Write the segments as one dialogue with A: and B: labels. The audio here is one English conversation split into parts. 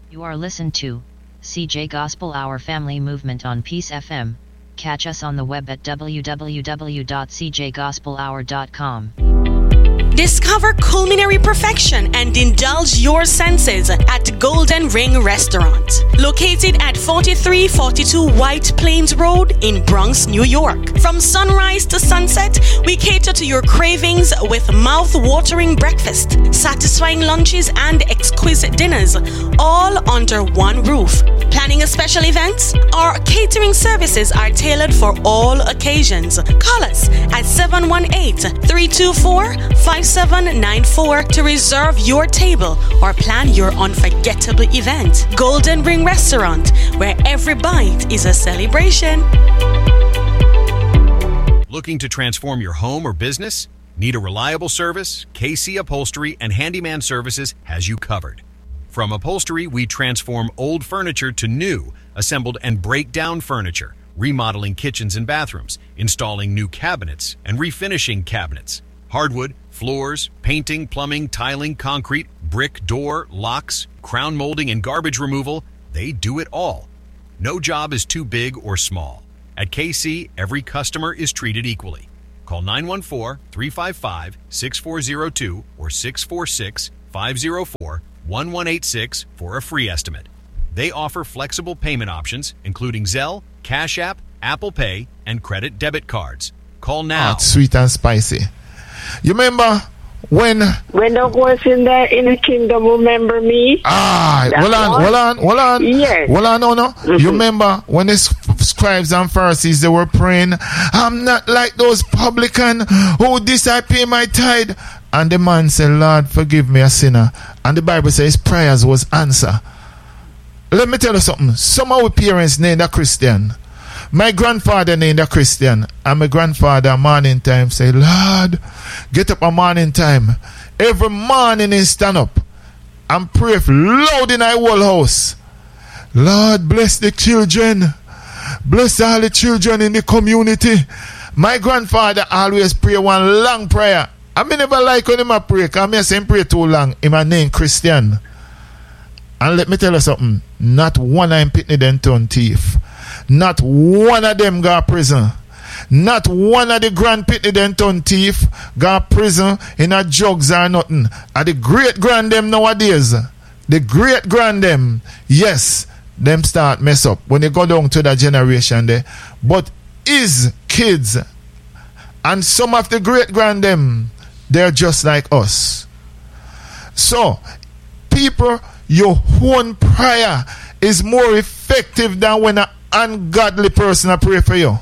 A: You are listened to CJ Gospel Hour Family Movement on Peace FM. Catch us on the web at www.cjgospelhour.com.
B: Discover culinary perfection and indulge your senses at Golden Ring Restaurant, located at 4342 White Plains Road in Bronx, New York. From sunrise to sunset, we cater to your cravings with mouth-watering breakfast, satisfying lunches, and exquisite dinners, all under one roof. Planning a special event? Our catering services are tailored for all occasions. Call us at 718-324-5794 to reserve your table or plan your unforgettable event. Golden Ring Restaurant, where every bite is a celebration.
C: Looking to transform your home or business? Need a reliable service? KC Upholstery and Handyman Services has you covered. From upholstery, we transform old furniture to new, assembled and break down furniture, remodeling kitchens and bathrooms, installing new cabinets, and refinishing cabinets. Hardwood, floors, painting, plumbing, tiling, concrete, brick, door, locks, crown molding, and garbage removal, they do it all. No job is too big or small. At KC, every customer is treated equally. Call 914-355-6402 or 646-504-1186 for a free estimate. They offer flexible payment options, including Zelle, Cash App, Apple Pay, and credit debit cards. Call now.
D: It's sweet and spicy. You remember when
E: the was in the kingdom, remember me?
D: Hold on.
E: Yes.
D: Hold on, no. Mm-hmm. You remember when the scribes and Pharisees, they were praying, I'm not like those publican who this I pay my tithe. And the man said, Lord, forgive me a sinner. And the Bible says his prayers was answered. Let me tell you something. Some of our parents named a Christian. My grandfather named a Christian. And my grandfather morning time say, Lord, get up a morning time. Every morning he stand up and pray loud in our whole house. Lord, bless the children. Bless all the children in the community. My grandfather always pray one long prayer. I never like when him a pray, because I say him pray too long. Him a name Christian. And let me tell you something. Not one of them pitney them turn thief. Not one of them go to prison. Not one of the grand pitney them turn thief go to prison in a drugs or nothing. And the great grand them nowadays, the great grand them, yes, them start mess up when they go down to that generation there. But his kids and some of the great grand them, they're just like us. So, people, your own prayer is more effective than when an ungodly person pray for you.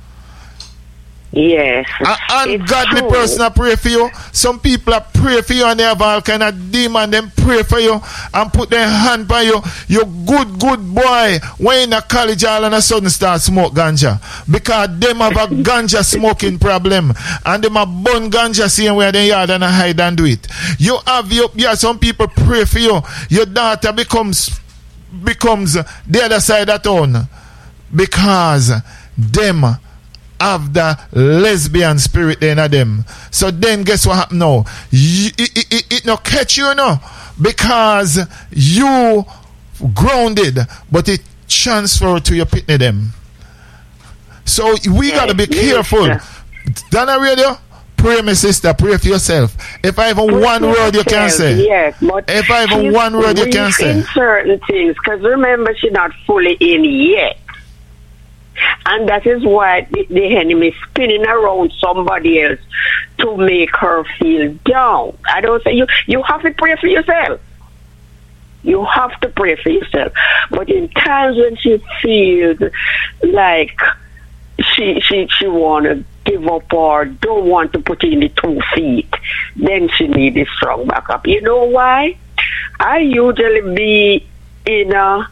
E: Yes.
D: An ungodly person pray for you. Some people pray for you and they have all kind of demon. Them pray for you and put their hand by you. You good boy. When in a college all of a sudden start smoke ganja. Because them have a ganja smoking problem. And them a burn ganja seeing where they yard and hide and do it. You have some people pray for you. Your daughter becomes the other side of town. Because them have the lesbian spirit in them. So then guess what happened now? It not catch you now. Because you grounded, but it transferred to your pitney them. So we got to be careful. Donna Radio, pray my sister, pray for yourself. If I have one word you can say.
E: Yes, but
D: if I have one word you can say.
E: In certain things, because remember she's not fully in yet. And that is why the enemy is spinning around somebody else to make her feel down. I don't say you have to pray for yourself. You have to pray for yourself. But in times when she feels like she want to give up or don't want to put in the 2 feet, then she needs a strong backup. You know why? I usually be in a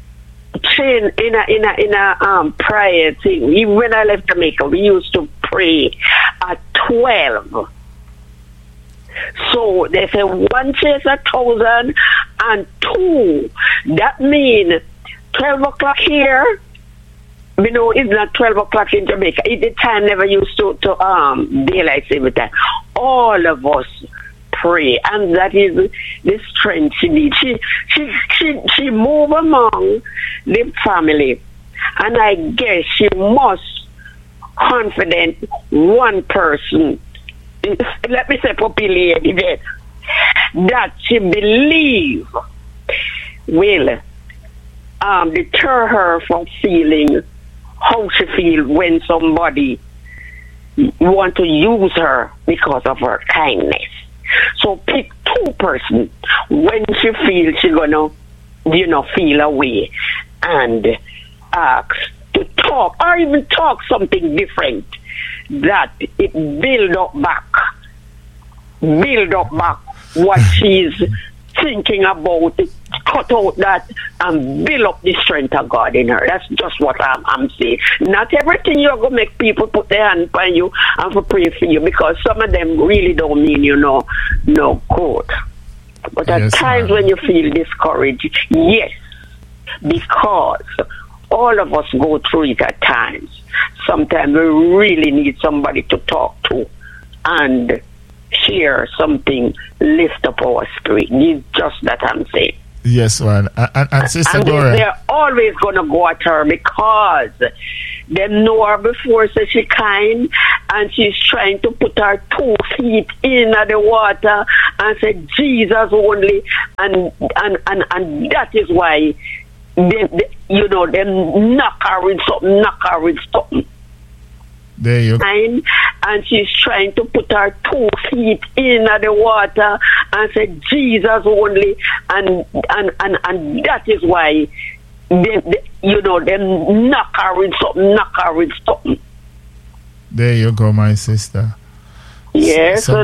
E: prayer thing. Even when I left Jamaica, we used to pray at 12. So they say 1 chase 1,000 and 2. That means 12 o'clock here. You know, it's not 12 o'clock in Jamaica. The time never used to daylight saving time. All of us pray, and that is the strength she needs. She move among the family, and I guess she must confident one person. Let me say, Puppy Lady, that she believe will deter her from feeling how she feel when somebody want to use her because of her kindness. So pick two person when she feels she gonna, feel away, and ask to talk, or even talk something different, that it build up back what she's thinking about, cut out that and build up the strength of God in her. That's just what I'm saying. Not everything you're going to make people put their hand on you and for pray for you, because some of them really don't mean no good. But at times when you feel discouraged, yes, because all of us go through it at times. Sometimes we really need somebody to talk to and share something, lift up our spirit. It's just that I'm saying.
D: Yes, man. And Sister Gloria,
E: they're always going to go at her because they know her before, so she's kind, and she's trying to put her 2 feet in the water and say Jesus only, and that is why they knock her with something.
D: There you go.
E: And she's trying to put her 2 feet in the water and say Jesus only, and that is why they knock her with something.
D: There you go, my sister.
E: Yes, so